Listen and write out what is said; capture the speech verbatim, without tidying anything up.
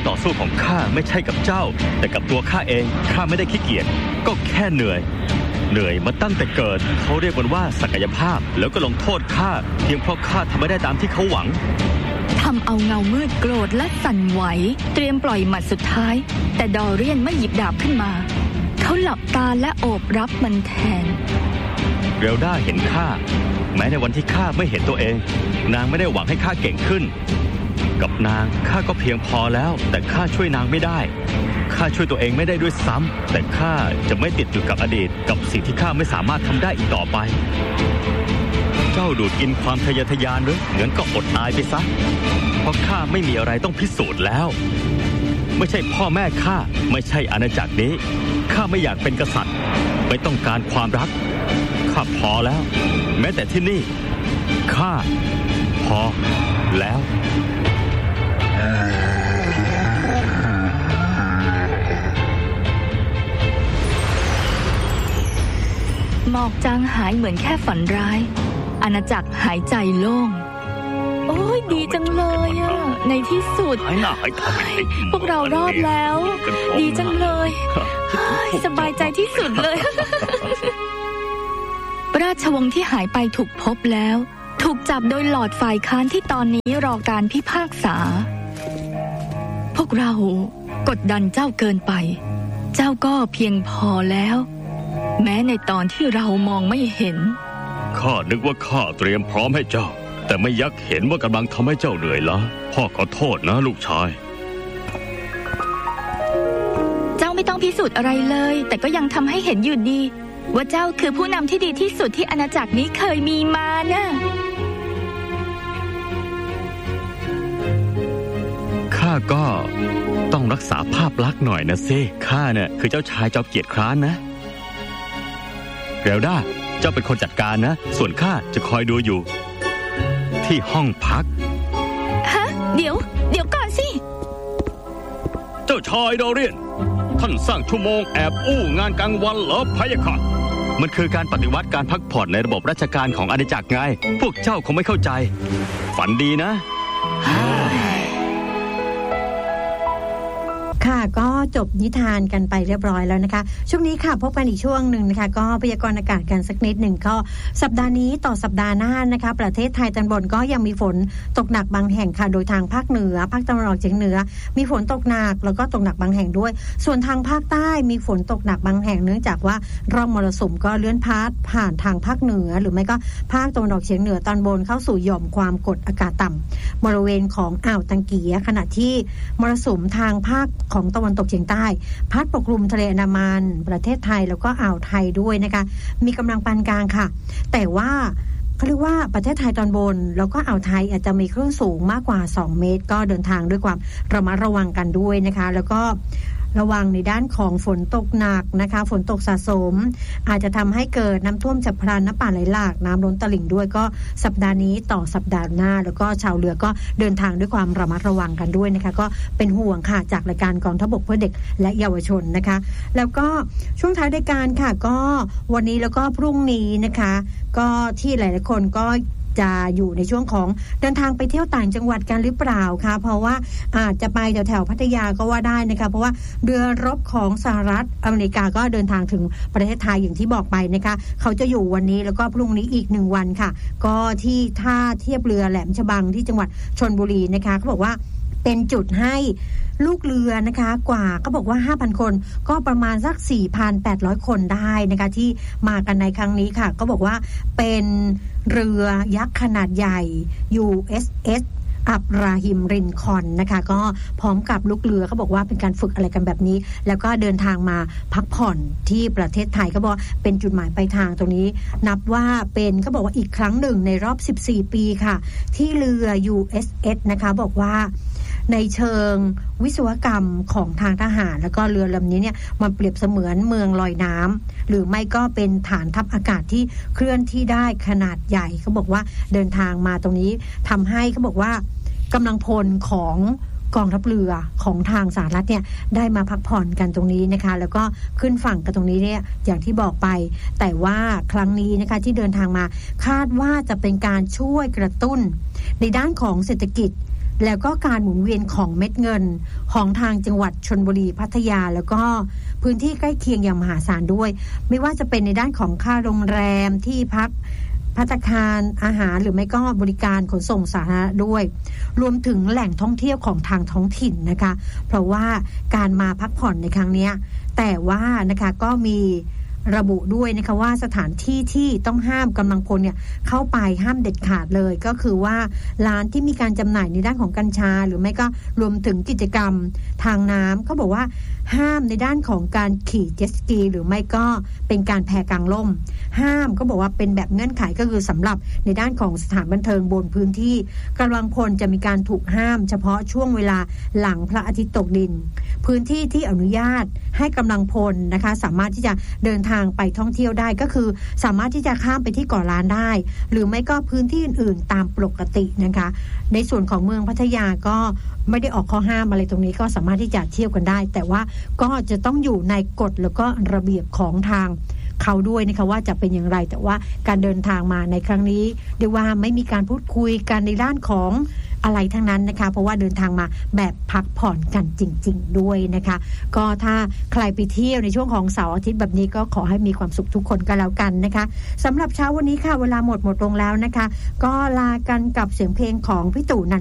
ต่อสู้ของข้าไม่ใช่กับเจ้าแต่กับตัวข้าเองข้าไม่ได้ขี้เกียจก็แค่เหนื่อยเหนื่อยมาตั้งแต่เกิดเขาเรียกมันว่าศักยภาพแล้วก็ลงโทษข้าเพียงเพราะข้าทำไม่ได้ตามที่เขาหวังทำเอาเงามืดโกรธและสั่นไหวเตรียมปล่อยหมัดสุดท้ายแต่ดอเรียนไม่หยิบดาบขึ้นมาเขาหลับตาและโอบรับมันแทนเรลด้าเห็นข้าแม้ในวันที่ข้าไม่เห็นตัวเองนางไม่ได้หวังให้ข้าเก่งขึ้นกับนางข้าก็เพียงพอแล้วแต่ข้าช่วยนางไม่ได้ข้าช่วยตัวเองไม่ได้ด้วยซ้ำแต่ข้าจะไม่ติดอยู่กับอดีตกับสิ่งที่ข้าไม่สามารถทำได้อีกต่อไปเจ้าดูดกินความทะเยอทะยานหรืองั้นก็อดตายไปซะเพราะข้าไม่มีอะไรต้องพิสูจน์แล้วไม่ใช่พ่อแม่ข้าไม่ใช่อาณาจักรนี้ข้าไม่อยากเป็นกษัตริย์ไม่ต้องการความรักข้าพอแล้วแม้แต่ที่นี่ข้าพอแล้วหมอกจางหายเหมือนแค่ฝันร้ายอาณาจักรหายใจโล่งโอ้ยดีจังเลยอ่ะในที่สุดพวกเรารอดแล้วดีจังเลยสบายใจที่สุดเลยราชวงศ์ที่หายไปถูกพบแล้วถูกจับโดยหลอร์ดฝ่ายค้านที่ตอนนี้รอการพิพากษาพวกเรากดดันเจ้าเกินไปเจ้าก็เพียงพอแล้วแม้ในตอนที่เรามองไม่เห็นข้านึกว่าข้าเตรียมพร้อมให้เจ้าแต่ไม่ยักเห็นว่ากำลังทำให้เจ้าเหนื่อยล้าพ่อขอโทษนะลูกชายเจ้าไม่ต้องพิสูจน์อะไรเลยแต่ก็ยังทำให้เห็นอยู่ดีว่าเจ้าคือผู้นำที่ดีที่สุดที่อาณาจักรนี้เคยมีมานะข้าก็ต้องรักษาภาพลักษณ์หน่อยนะซิข้าเนี่ยคือเจ้าชายจอมเกียรติคร้านนะเรลด้าเจ้าเป็นคนจัดการนะส่วนข้าจะคอยดูอยู่ที่ห้องพักฮะเดี๋ยวเดี๋ยวก่อนสิเจ้าชายดอเรียนท่านสร้างชั่วโมงแอบอู้งานกลางวันเหรอพะยะค่ะมันคือการปฏิวัติการพักผ่อนในระบบราชการของอาณาจักรไงพวกเจ้าคงไม่เข้าใจฝันดีนะค่ะก็จบนิทานกันไปเรียบร้อยแล้วนะคะช่วงนี้ค่ะพบกันอีกช่วงหนึ่งนะคะก็พยากรณ์อากาศกันสักนิดหนึ่งก็สัปดาห์นี้ต่อสัปดาห์หน้านะคะประเทศไทยตอนบนก็ยังมีฝนตกหนักบางแห่งค่ะโดยทางภาคเหนือภาคตะวันออกเฉียงเหนือมีฝนตกหนักแล้วก็ตกหนักบางแห่งด้วยส่วนทางภาคใต้มีฝนตกหนักบางแห่งเนื่องจากว่าร่องมรสุมก็เลื่อนพาดผ่านทางภาคเหนือหรือไม่ก็ภาคตะวันออกเฉียงเหนือตอนบนเข้าสู่หย่อมความกดอากาศต่ำบริเวณของอ่าวตังเกียขณะที่มรสุมทางภาคของตะวันตกเฉียงใต้พัดปกคลุมทะเลอันดามันประเทศไทยแล้วก็อ่าวไทยด้วยนะคะมีกำลังปานกลางค่ะแต่ว่าเขาเรียกว่าประเทศไทยตอนบนแล้วก็อ่าวไทยอาจจะมีคลื่นสูงมากกว่าสองเมตรก็เดินทางด้วยความระมัดระวังกันด้วยนะคะแล้วก็ระวังในด้านของฝนตกหนักนะคะฝนตกสะสมอาจจะทำให้เกิดน้ำท่วมฉับพลันน้ำป่าไหลหลากน้ำล้นตลิ่งด้วยก็สัปดาห์นี้ต่อสัปดาห์หน้าแล้วก็ชาวเรือก็เดินทางด้วยความระมัดระวังกันด้วยนะคะก็เป็นห่วงค่ะจากรายการกองทัพบกเพื่อเด็กและเยาวชนนะคะแล้วก็ช่วงท้ายรายการค่ะก็วันนี้แล้วก็พรุ่งนี้นะคะก็ที่หลายๆคนก็จะอยู่ในช่วงของเดินทางไปเที่ยวต่างจังหวัดกันหรือเปล่าคะเพราะว่าอาจจะไปแถวๆพัทยาก็ว่าได้นะคะเพราะว่าเรือรบของสหรัฐอเมริกาก็เดินทางถึงประเทศไทยอย่างที่บอกไปนะคะเขาจะอยู่วันนี้แล้วก็พรุ่งนี้อีกหนึ่งวันค่ะก็ที่ท่าเทียบเรือแหลมฉบังที่จังหวัดชลบุรีนะคะเขาบอกว่าเป็นจุดให้ลูกเรือนะคะกว่าเขาบอกว่า ห้าพัน คนก็ประมาณสัก สี่พันแปดร้อย คนได้นะคะที่มากันในครั้งนี้ค่ะก็บอกว่าเป็นเรือยักษ์ขนาดใหญ่ ยู เอส เอส อับราฮิมรินคอล์นนะคะก็พร้อมกับลูกเรือเขาบอกว่าเป็นการฝึกอะไรกันแบบนี้แล้วก็เดินทางมาพักผ่อนที่ประเทศไทยเขาบอกเป็นจุดหมายปลายทางตรงนี้นับว่าเป็นเขาบอกว่าอีกครั้งหนึ่งในรอบสิบสี่ปีค่ะที่เรือ ยู เอส เอส นะคะบอกว่าในเชิงวิศวกรรมของทางทหารแล้วก็เรือลำนี้เนี่ยมันเปรียบเสมือนเมืองลอยน้ำหรือไม่ก็เป็นฐานทัพอากาศที่เคลื่อนที่ได้ขนาดใหญ่เขาบอกว่าเดินทางมาตรงนี้ทำให้เขาบอกว่ากำลังพลของกองทัพเรือของทางสหรัฐเนี่ยได้มาพักผ่อนกันตรงนี้นะคะแล้วก็ขึ้นฝั่งกันตรงนี้เนี่ยอย่างที่บอกไปแต่ว่าครั้งนี้นะคะที่เดินทางมาคาดว่าจะเป็นการช่วยกระตุ้นในด้านของเศรษฐกิจแล้วก็การหมุนเวียนของเม็ดเงินของทางจังหวัดชลบุรีพัทยาแล้วก็พื้นที่ใกล้เคียงอย่างมหาศาลด้วยไม่ว่าจะเป็นในด้านของค่าโรงแรมที่พักภัตตาคารอาหารหรือไม่ก็บริการขนส่งสาธารณะด้วยรวมถึงแหล่งท่องเที่ยวของทางท้องถิ่นนะคะเพราะว่าการมาพักผ่อนในครั้งนี้แต่ว่านะคะก็มีระบุด้วยนะคะว่าสถานที่ที่ต้องห้ามกำลังพลเนี่ยเข้าไปห้ามเด็ดขาดเลยก็คือว่าร้านที่มีการจำหน่ายในด้านของกัญชาหรือไม่ก็รวมถึงกิจกรรมทางน้ำเขาบอกว่าห้ามในด้านของการขี่เจ็ตสกีหรือไม่ก็เป็นการแพกลางล่มห้ามก็บอกว่าเป็นแบบเงื่อนไขก็คือสำหรับในด้านของสถานบันเทิงบนพื้นที่กำลังพลจะมีการถูกห้ามเฉพาะช่วงเวลาหลังพระอาทิตย์ตกดินพื้นที่ที่อนุญาตให้กำลังพลนะคะสามารถที่จะเดินทางไปท่องเที่ยวได้ก็คือสามารถที่จะข้ามไปที่เกาะล้านได้หรือไม่ก็พื้นที่อื่นๆตามปกตินะคะในส่วนของเมืองพัทยาก็ไม่ได้ออกข้อห้ามอะไรตรงนี้ก็สามารถที่จะเที่ยวกันได้แต่ว่าก็จะต้องอยู่ในกฎแล้วก็ระเบียบของทางเขาด้วยนะคะว่าจะเป็นอย่างไรแต่ว่าการเดินทางมาในครั้งนี้เรียกว่าไม่มีการพูดคุยกันในด้านของอะไรทั้งนั้นนะคะเพราะว่าเดินทางมาแบบพักผ่อนกันจริงๆด้วยนะคะก็ถ้าใครไปเที่ยวในช่วงของเสาร์อาทิตย์แบบนี้ก็ขอให้มีความสุขทุกคนกันแล้วกันนะคะสำหรับเช้าวันนี้ค่ะเวลาหมดหมดลงแล้วนะคะก็ลากันกับเสียงเพลงของพี่ตู่นัน